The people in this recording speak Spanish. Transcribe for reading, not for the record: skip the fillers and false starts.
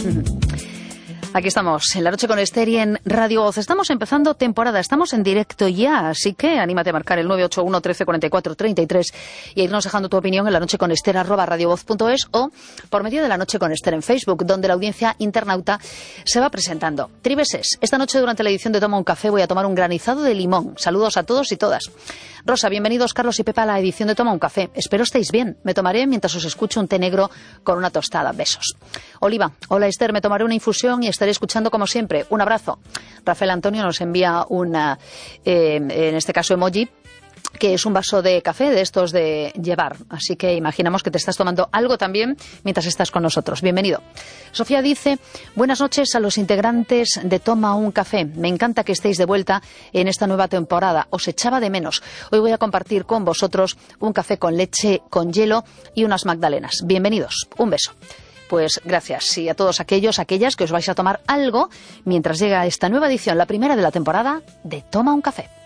Aquí estamos, en La Noche con Esther y en Radio Voz. Estamos empezando temporada, estamos en directo ya, así que anímate a marcar el 981 13 44 33 y a irnos dejando tu opinión en lanocheconester@radiovoz.es o por medio de La Noche con Esther en Facebook, donde la audiencia internauta se va presentando. Tribeses, esta noche durante la edición de Toma un Café voy a tomar un granizado de limón. Saludos a todos y todas. Rosa, bienvenidos Carlos y Pepa a la edición de Toma un Café. Espero estéis bien. Me tomaré mientras os escucho un té negro con una tostada. Besos. Oliva, hola Esther, me tomaré una infusión y estaré escuchando como siempre. Un abrazo. Rafael Antonio nos envía una, en este caso emoji, que es un vaso de café de estos de llevar. Así que imaginamos que te estás tomando algo también mientras estás con nosotros. Bienvenido. Sofía dice, buenas noches a los integrantes de Toma un Café. Me encanta que estéis de vuelta en esta nueva temporada. Os echaba de menos. Hoy voy a compartir con vosotros un café con leche, con hielo y unas magdalenas. Bienvenidos. Un beso. Pues gracias. Y a todos aquellas que os vais a tomar algo mientras llega esta nueva edición, la primera de la temporada de Toma un Café.